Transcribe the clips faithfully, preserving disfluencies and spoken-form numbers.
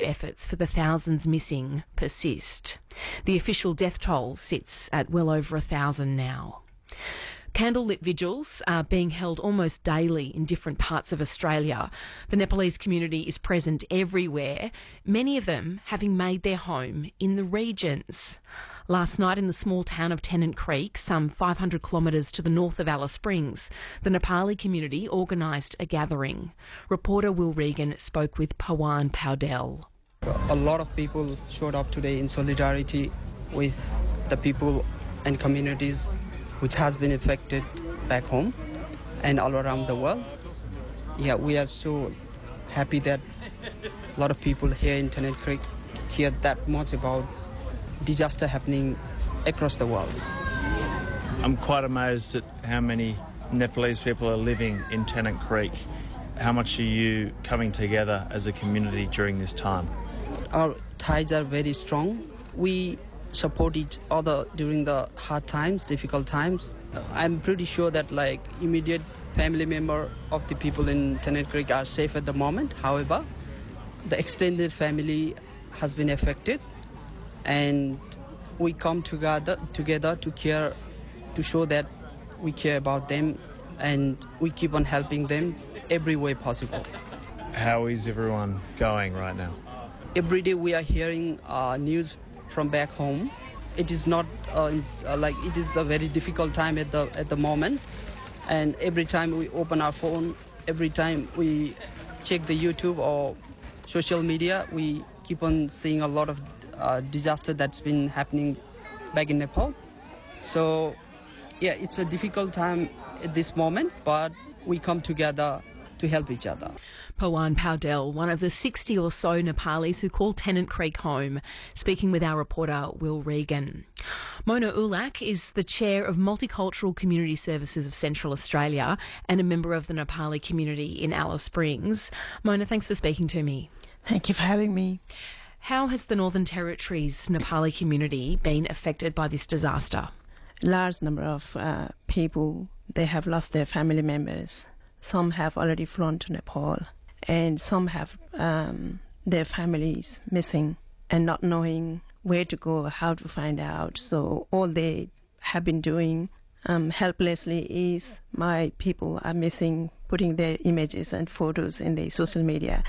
efforts for the thousands missing persist. The official death toll sits at well over a thousand now. Candlelit vigils are being held almost daily in different parts of Australia. The Nepalese community is present everywhere, many of them having made their home in the regions. Last night in the small town of Tennant Creek, some five hundred kilometres to the north of Alice Springs, the Nepali community organised a gathering. Reporter Will Regan spoke with Pawan Powdell. A lot of people showed up today in solidarity with the people and communities which has been affected back home and all around the world. Yeah, we are so happy that a lot of people here in Tennant Creek hear that much about disaster happening across the world. I'm quite amazed at how many Nepalese people are living in Tennant Creek. How much are you coming together as a community during this time? Our ties are very strong. We support each other during the hard times, difficult times. I'm pretty sure that like immediate family member of the people in Tennant Creek are safe at the moment. However, the extended family has been affected, and we come together together to care, to show that we care about them, and we keep on helping them every way possible. How is everyone going right now? Every day we are hearing uh, news from back home. It is not uh, like it is a very difficult time at the at the moment, and every time we open our phone, every time we check the YouTube or social media, we keep on seeing a lot of uh, disaster that's been happening back in Nepal. So yeah, it's a difficult time at this moment, but we come together to help each other. Pawan Powdell, one of the sixty or so Nepalis who call Tennant Creek home, speaking with our reporter Will Regan. Mona Ulak is the chair of Multicultural Community Services of Central Australia and a member of the Nepali community in Alice Springs. Mona, thanks for speaking to me. Thank you for having me. How has the Northern Territory's Nepali community been affected by this disaster? Large number of uh, people, they have lost their family members. Some have already flown to Nepal, and some have um, their families missing and not knowing where to go, how to find out. So all they have been doing um, helplessly is my people are missing, putting their images and photos in the social media.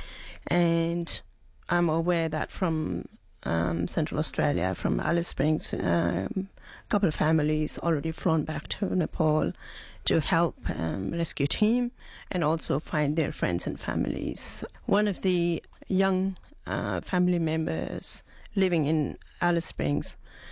And I'm aware that from um, Central Australia, from Alice Springs, um, a couple of families already flown back to Nepal to help um, rescue team and also find their friends and families. One of the young uh, family members living in Alice Springs,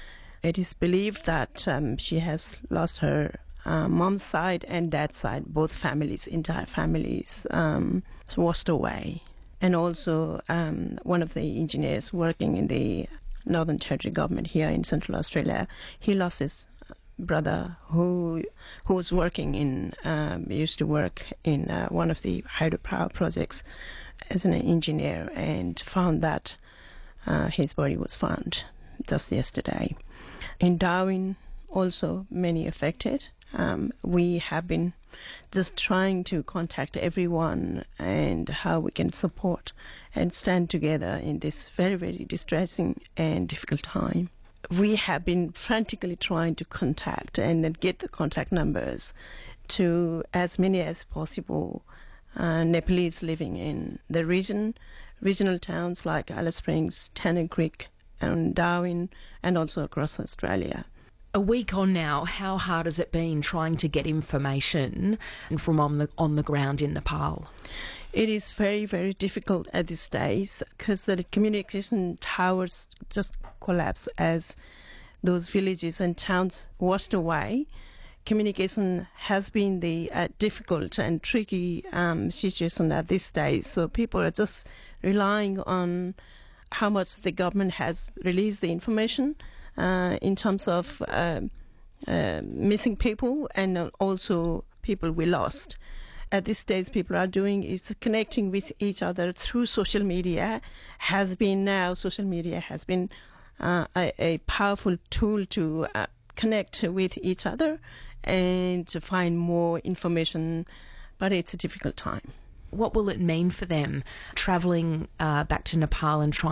it is believed that um, she has lost her uh, mom's side and dad's side, both families, entire families, um, washed away. And also um, one of the engineers working in the Northern Territory government here in Central Australia, he lost his brother who who was working in, um, used to work in uh, one of the hydropower projects as an engineer, and found that uh, his body was found just yesterday. In Darwin, also many affected. Um, we have been just trying to contact everyone and how we can support and stand together in this very, very distressing and difficult time. We have been frantically trying to contact and get the contact numbers to as many as possible uh, Nepalese living in the region, regional towns like Alice Springs, Tennant Creek, and Darwin, and also across Australia. A week on now, how hard has it been trying to get information from on the on the ground in Nepal? It is very, very difficult at this stage because the communication towers just collapsed as those villages and towns washed away. Communication has been the uh, difficult and tricky um, situation at this stage. So people are just relying on how much the government has released the information uh, in terms of uh, uh, missing people and also people we lost. At this stage, people are doing is connecting with each other through social media. Has been now social media has been uh, a, a powerful tool to uh, connect with each other and to find more information, but it's a difficult time. What will it mean for them travelling uh, back to Nepal and trying